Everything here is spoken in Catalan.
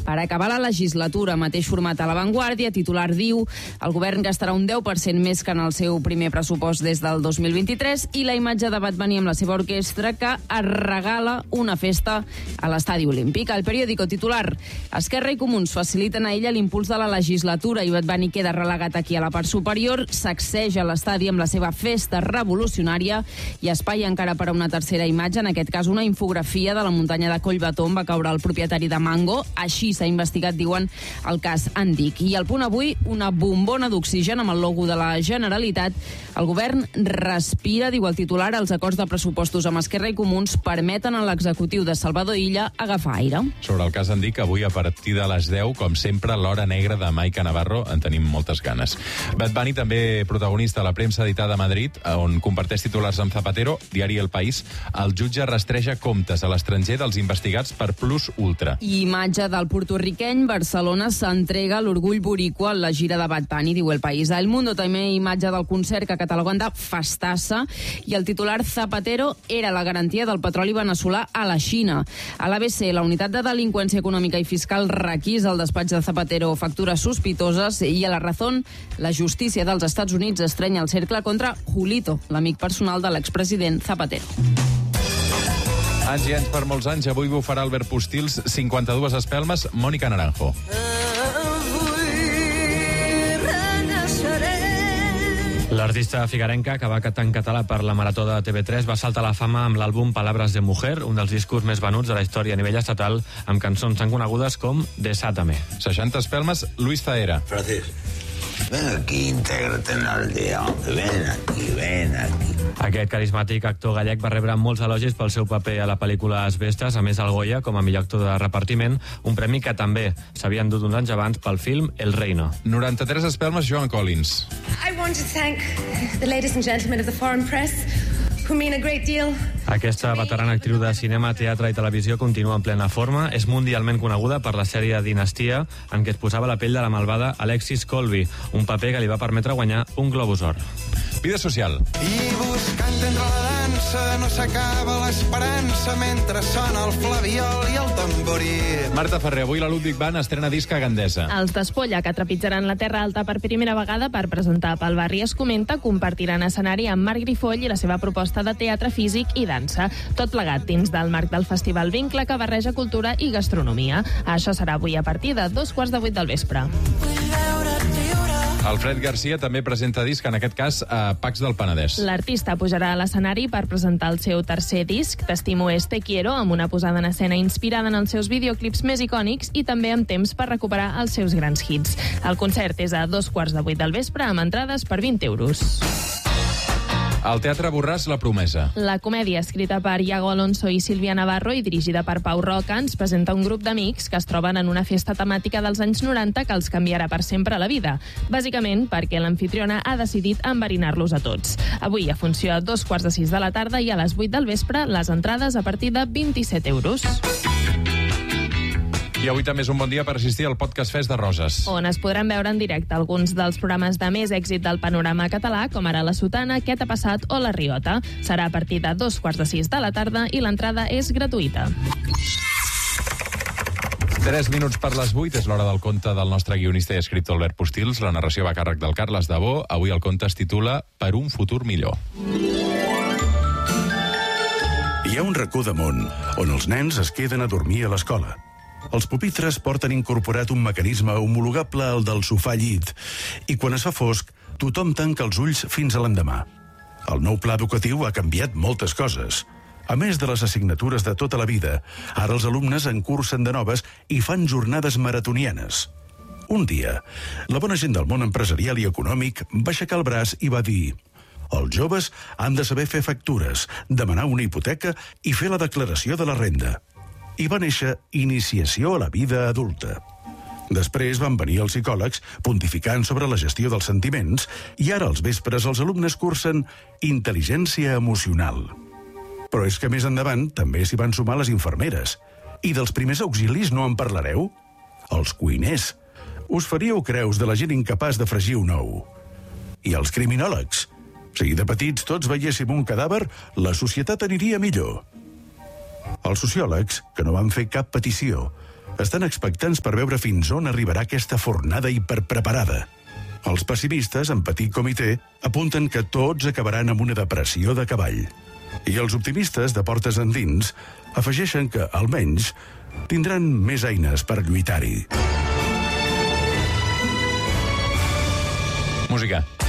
per acabar la legislatura. Mateix format a La Vanguardia, titular diu: el govern gastarà un 10% més que en el seu primer pressupost des del 2023 i la imatge de Bad Bunny amb la seva orquestra que es regala una festa a l'Estadi Olímpic. El periòdico titular: Esquerra i Comuns faciliten a ella l'impuls de la legislatura i Bad Bunny queda relegat aquí a la part superior, sacseja l'estadi amb la seva festa revolucionària i espai encara per a una tercera imatge, en aquest cas una infografia de la muntanya de Collbató on va caure el propietari de Mango. Així s'ha investigat, diuen, el cas Andic. I al Punt Avui, una bombona d'oxigen amb el logo de la Generalitat. El govern respira, diu el titular, els acords de pressupostos amb Esquerra i Comuns permeten a l'executiu de Salvador Illa agafar aire. Sobre el cas Andic, avui a partir de les 10, com sempre, l'hora negra de Maica Navarro, en tenim moltes ganes. Bad Bunny també protagonista a la premsa editada a Madrid, on comparteix titulars amb Zapatero, diari El País. El jutge rastreja comptes a l'estranger dels investigats per Plus Ultra. I imatge del porto-riqueny, Barcelona s'entrega l'orgull boricua en la gira de Bad Bunny, diu El País. A El Mundo també imatge del concert que cataloguen de festassa i el titular: Zapatero era la garantia del petroli veneçolà a la Xina. A l'ABC, la unitat de delinqüència econòmica i fiscal requisa el despatx de Zapatero factures sospitoses i a La Razón, la justícia dels Estats Units estrenya el cercle contra Julito, l'amic personal de l'expresident Zapatero. Anys i anys per molts anys, avui bufarà Albert Postils, 52 espelmes, Mònica Naranjo. L'artista figuerenca, que va cantar en català per la Marató de TV3, va saltar a la fama amb l'àlbum Palabras de Mujer, un dels discos més venuts de la història a nivell estatal, amb cançons tan conegudes com Desátame. 60 espelmes, Luis Zahera. Francis, ven aquí, intégrate en la aldea, hombre, ven aquí. Aquest carismàtic actor gallec va rebre molts elogis pel seu paper a la pel·lícula Asbestes, a més el Goya com a millor actor de repartiment, un premi que també s'havia endut uns anys abans pel film El Reino. 93 espelmes, Joan Collins. I want to thank the ladies and gentlemen of the foreign press, who mean a great deal. Aquesta veterana actriu de cinema, teatre i televisió continua en plena forma. És mundialment coneguda per la sèrie Dinastia, en què es posava la pell de la malvada Alexis Colby, un paper que li va permetre guanyar un Globus d'Or. Vida social. I buscant entre la dansa no s'acaba l'esperança mentre sona el flabiol i el tamborí. Marta Ferrer, avui la Ludwig Band estrena disc a Gandesa. Els d'Espolla, que trepitjaran la Terra Alta per primera vegada per presentar Pel barri es comenta, compartiran escenari amb Marc Grifoll i la seva proposta de teatre físic i dansa. Tot plegat dins del marc del Festival Vincle, que barreja cultura i gastronomia. Això serà avui a partir de 7:45 del vespre. Alfred Garcia també presenta disc, en aquest cas a Pacs del Penedès. L'artista pujarà a l'escenari per presentar el seu tercer disc, T'estimo és Te quiero, amb una posada en escena inspirada en els seus videoclips més icònics i també amb temps per recuperar els seus grans hits. El concert és a 7:45 del vespre, amb entrades per 20 euros. Al Teatre Borràs, La promesa. La comèdia, escrita per Iago Alonso i Sílvia Navarro i dirigida per Pau Roca, ens presenta un grup d'amics que es troben en una festa temàtica dels anys 90 que els canviarà per sempre la vida. Bàsicament perquè l'amfitriona ha decidit enverinar-los a tots. Avui, a funció a 5:15 de la tarda i a les 8 del vespre, les entrades a partir de 27 euros. I avui també és un bon dia per assistir al Podcast Fest de Roses, on es podran veure en directe alguns dels programes de més èxit del panorama català, com ara La Sotana, Què t'ha passat o La Riota. Serà a partir de 5:15 de la tarda i l'entrada és gratuïta. 3 minuts per les 8, és l'hora del conte del nostre guionista i escriptor Albert Postils. La narració va a càrrec del Carles Dabó. Avui el conte es titula Per un futur millor. Hi ha un racó de món on els nens es queden a dormir a l'escola. Els pupitres porten incorporat un mecanisme homologable al del sofà-llit i quan es fa fosc, tothom tanca els ulls fins a l'endemà. El nou pla educatiu ha canviat moltes coses. A més de les assignatures de tota la vida, ara els alumnes en cursen de noves i fan jornades maratonianes. Un dia, la bona gent del món empresarial i econòmic va aixecar el braç i va dir: els joves han de saber fer factures, demanar una hipoteca i fer la declaració de la renda. I va néixer Iniciació a la vida adulta. Després van venir els psicòlegs pontificant sobre la gestió dels sentiments i ara als vespres els alumnes cursen Intel·ligència emocional. Però és que més endavant també s'hi van sumar les infermeres. I dels primers auxilis no en parlareu? Els cuiners. Us faríeu creus de la gent incapaç de fregir un ou. I els criminòlegs. Si de petits tots veiéssim un cadàver, la societat aniria millor. Els sociòlegs, que no van fer cap petició, estan expectants per veure fins on arribarà aquesta fornada hiperpreparada. Els pessimistes, en petit comitè, apunten que tots acabaran amb una depressió de cavall. I els optimistes, de portes endins, afegeixen que, almenys, tindran més eines per lluitar-hi. Música.